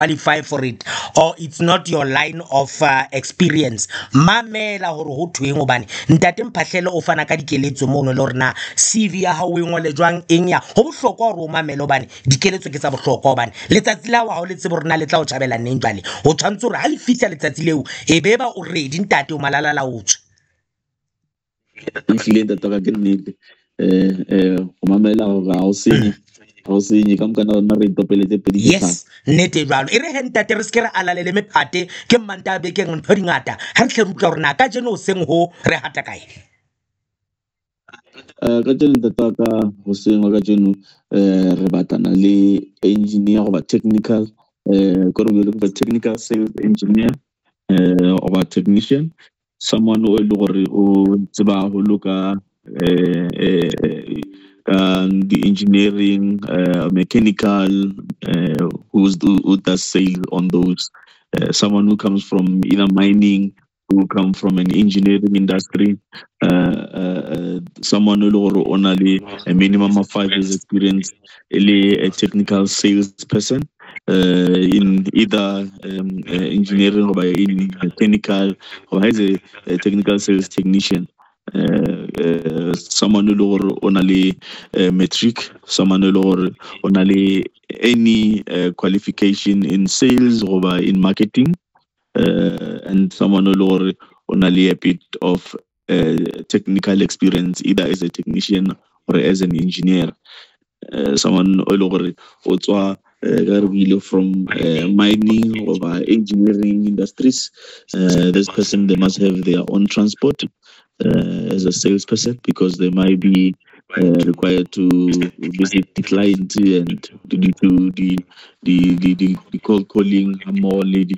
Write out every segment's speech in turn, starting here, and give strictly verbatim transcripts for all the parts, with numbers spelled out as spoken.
qualify for it, or it's not your line of uh, experience. Mamela hore ho thweng hobane ntate Mphahlele o fana ka dikeletso mono le hore na C V ya hao e ngole jwang eng ya ho bohlokwa hore o mamele hobane dikeletso ke tsa bohlokwa hobane letsatsi la wa ha o le tsebe hore na le tla o tjhabela neng jwale o tshwantse hore ha le fihla letsatsi leo e be ba o ready ntate o malala la utswe. Ehlile ntate ka ke nnete eh eh o mamela hore ha o senye ha o senye ka mokana ona re itopeletse pedi ke yes nnete jwalo e re he ntate re skere alalele mephate ke mmanta be ke ntho dingata ha re hle re utlwa hore na ka jeno o seng ho re hata kae eh ka jeno ntate ka ho seng ka jeno eh re batana le engineer goba technical eh go re le technical sales engineer eh or technician, someone who ile gore o tseba ho loka eh eh um, the engineering, uh, mechanical, uh, who's, who does sales on those. Uh, someone who comes from either mining, who come from an engineering industry, uh, uh, someone who only a minimum of five years experience, a technical salesperson. Uh, in either um, uh, engineering or in mechanical or as a, a technical sales technician. Uh, uh, someone who only uh, metric, someone who only any uh, qualification in sales or in marketing, uh, and someone who only a bit of uh, technical experience either as a technician or as an engineer. Uh, someone who also uh, from uh, mining or engineering industries. Uh, this person, they must have their own transport uh, as a salesperson because they might be uh, required to visit the client and to do the the the, the, the cold calling more lady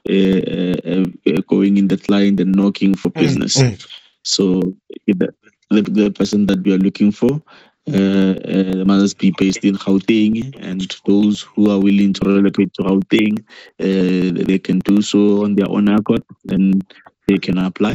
uh, uh, uh, going in the client and knocking for business. Mm-hmm. So the, the the person that we are looking for Uh, uh, must be based in Gauteng, and those who are willing to relocate to Gauteng, uh, they can do so on their own accord, and they can apply.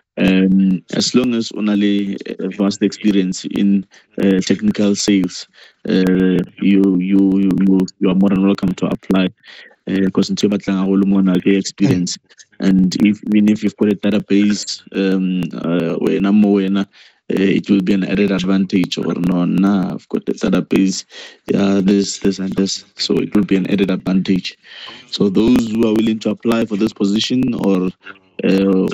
Um, as long as only a vast experience in uh, technical sales, uh, you, you you you are more than welcome to apply. Because uh, into experience, and if, even if you've got a database, um, uh, when I'm when Uh, it will be an added advantage, or no, nah, I've got the database, yeah, this, this, and this, so it will be an added advantage. So those who are willing to apply for this position, or uh,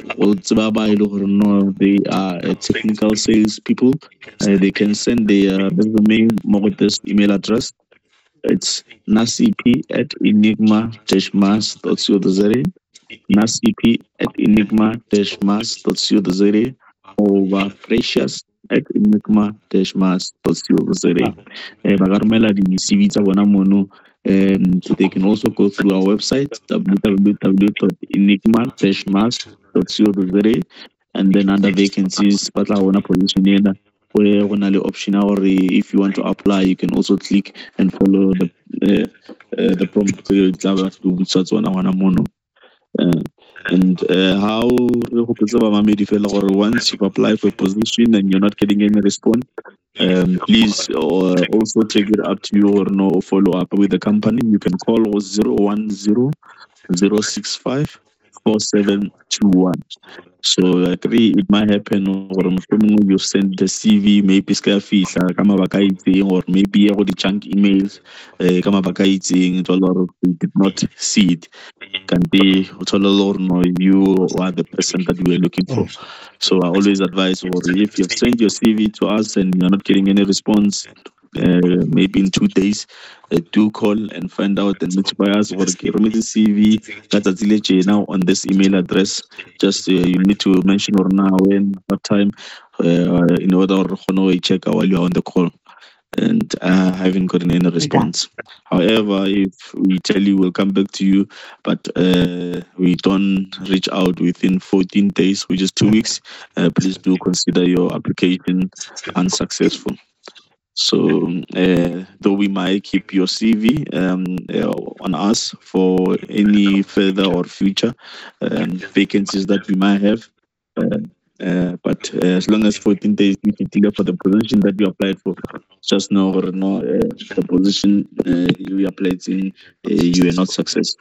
no, they are uh, technical sales people, uh, they can send their resume more this email address. It's nacp at enigma dash mas dot co dot za, nacp at enigma dash mas dot co dot za, over precious at enigma dash mas dot co dot za. Bagarmela di C V tsa bona mono, and they can also go through our website w w w dot enigma dash mas dot co dot za, and then under vacancies batla bona position ena where on the option, or if you want to apply, you can also click and follow the uh, uh, the prompt to uh, and uh, how once you apply for a position and you're not getting any response, um, please uh, also take it up to you or no follow up with the company. You can call zero one zero zero six five four seven two one. So I agree it might happen, or you send the C V, maybe scarfish, or maybe all the chunk emails, it a lot of we did not see it. Can be no, you are the person that we are looking for. So I always advise, or if you've sent your C V to us and you're not getting any response, Uh, maybe in two days, uh, do call and find out and notify us or the C V that's now on this email address. Just uh, you need to mention or now when, what time, uh, in order to check while you're on the call. And uh, I haven't gotten any response. Okay. However, if we tell you, we'll come back to you, but uh, we don't reach out within fourteen days, which is two weeks, uh, please do consider your application unsuccessful. So, uh, though we might keep your C V um, uh, on us for any further or future um, vacancies that we might have, uh, uh, but uh, as long as fourteen days you can think for the position that you applied for, just know or no, uh, the position uh, you applied in, uh, you are not successful.